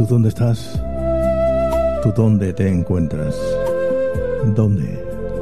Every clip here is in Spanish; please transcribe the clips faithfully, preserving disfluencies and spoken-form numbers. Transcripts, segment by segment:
¿Tú dónde estás? ¿Tú dónde te encuentras? ¿Dónde?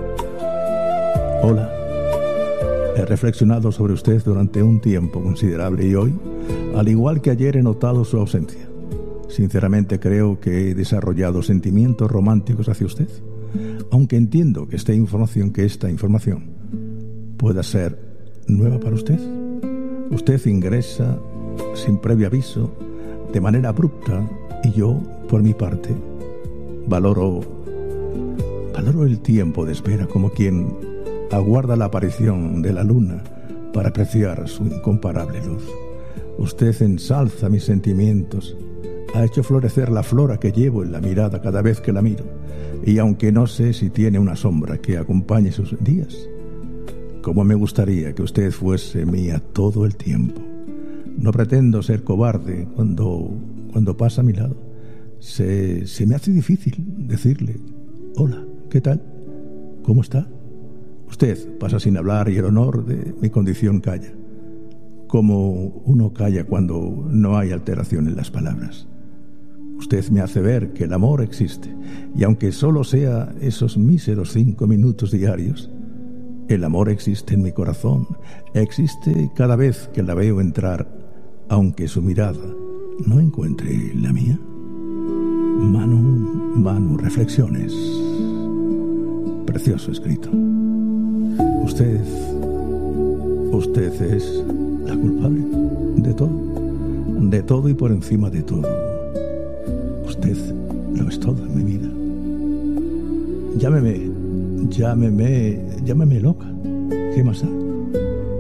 Hola. He reflexionado sobre usted durante un tiempo considerable y hoy, al igual que ayer, he notado su ausencia. Sinceramente creo que he desarrollado sentimientos románticos hacia usted, aunque entiendo que esta información, que esta información pueda ser nueva para usted. Usted ingresa sin previo aviso, de manera abrupta, y yo, por mi parte, valoro, valoro el tiempo de espera como quien aguarda la aparición de la luna para apreciar su incomparable luz. Usted ensalza mis sentimientos, ha hecho florecer la flora que llevo en la mirada cada vez que la miro, y aunque no sé si tiene una sombra que acompañe sus días, cómo me gustaría que usted fuese mía todo el tiempo. No pretendo ser cobarde cuando, cuando pasa a mi lado. Se, se me hace difícil decirle, hola, ¿qué tal? ¿Cómo está? Usted pasa sin hablar y el honor de mi condición calla, como uno calla cuando no hay alteración en las palabras. Usted me hace ver que el amor existe, y aunque solo sea esos míseros cinco minutos diarios, el amor existe en mi corazón, existe cada vez que la veo entrar, aunque su mirada no encuentre la mía. Manu, Manu, reflexiones. Precioso escrito. Usted, usted es la culpable de todo, de todo y por encima de todo. Usted lo es todo en mi vida. Llámeme, llámeme, llámeme loca. ¿Qué más da?